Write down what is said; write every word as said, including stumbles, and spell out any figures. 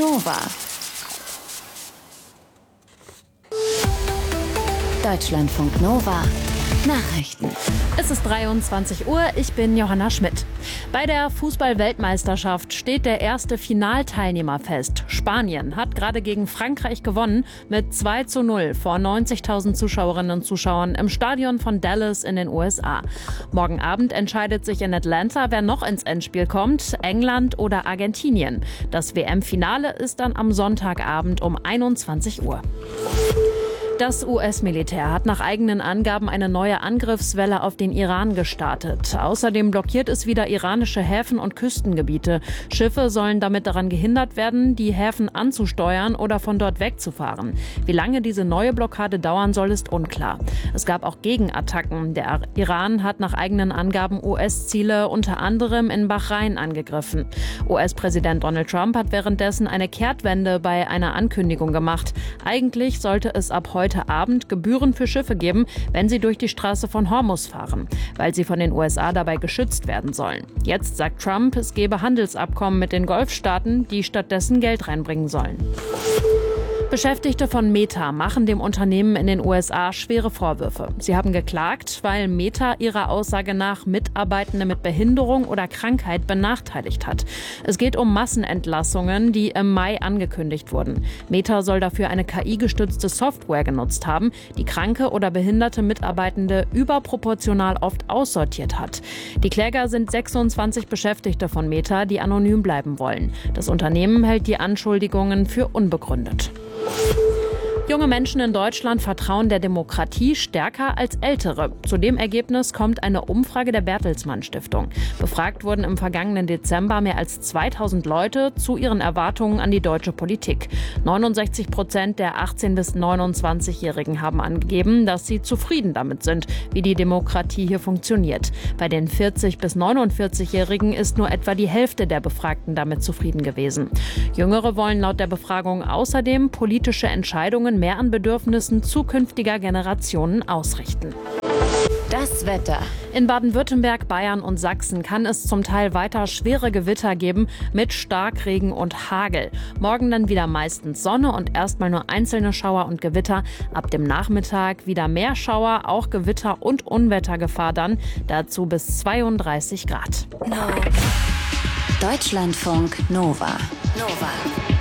Nova. Deutschlandfunk Nova. Nachrichten. Es ist dreiundzwanzig Uhr, ich bin Johanna Schmidt. Bei der Fußball-Weltmeisterschaft steht der erste Finalteilnehmer fest. Spanien hat gerade gegen Frankreich gewonnen mit zwei zu null vor neunzigtausend Zuschauerinnen und Zuschauern im Stadion von Dallas in den U S A. Morgen Abend entscheidet sich in Atlanta, wer noch ins Endspiel kommt, England oder Argentinien. Das W M-Finale ist dann am Sonntagabend um einundzwanzig Uhr. Das U S-Militär hat nach eigenen Angaben eine neue Angriffswelle auf den Iran gestartet. Außerdem blockiert es wieder iranische Häfen und Küstengebiete. Schiffe sollen damit daran gehindert werden, die Häfen anzusteuern oder von dort wegzufahren. Wie lange diese neue Blockade dauern soll, ist unklar. Es gab auch Gegenattacken. Der Iran hat nach eigenen Angaben U S-Ziele unter anderem in Bahrain angegriffen. U S-Präsident Donald Trump hat währenddessen eine Kehrtwende bei einer Ankündigung gemacht. Eigentlich sollte es ab heute Heute Abend Gebühren für Schiffe geben, wenn sie durch die Straße von Hormuz fahren, weil sie von den U S A dabei geschützt werden sollen. Jetzt sagt Trump, es gebe Handelsabkommen mit den Golfstaaten, die stattdessen Geld reinbringen sollen. Beschäftigte von Meta machen dem Unternehmen in den U S A schwere Vorwürfe. Sie haben geklagt, weil Meta ihrer Aussage nach Mitarbeitende mit Behinderung oder Krankheit benachteiligt hat. Es geht um Massenentlassungen, die im Mai angekündigt wurden. Meta soll dafür eine K I-gestützte Software genutzt haben, die kranke oder behinderte Mitarbeitende überproportional oft aussortiert hat. Die Kläger sind sechsundzwanzig Beschäftigte von Meta, die anonym bleiben wollen. Das Unternehmen hält die Anschuldigungen für unbegründet. Junge Menschen in Deutschland vertrauen der Demokratie stärker als ältere. Zu dem Ergebnis kommt eine Umfrage der Bertelsmann Stiftung. Befragt wurden im vergangenen Dezember mehr als zweitausend Leute zu ihren Erwartungen an die deutsche Politik. neunundsechzig Prozent der achtzehn- bis neunundzwanzigjährigen haben angegeben, dass sie zufrieden damit sind, wie die Demokratie hier funktioniert. Bei den vierzig- bis neunundvierzigjährigen ist nur etwa die Hälfte der Befragten damit zufrieden gewesen. Jüngere wollen laut der Befragung außerdem politische Entscheidungen mehr an Bedürfnissen zukünftiger Generationen ausrichten. Das Wetter. In Baden-Württemberg, Bayern und Sachsen kann es zum Teil weiter schwere Gewitter geben mit Starkregen und Hagel. Morgen dann wieder meistens Sonne und erstmal nur einzelne Schauer und Gewitter. Ab dem Nachmittag wieder mehr Schauer, auch Gewitter und Unwettergefahr dann. Dazu bis zweiunddreißig Grad. No. Deutschlandfunk Nova. Nova.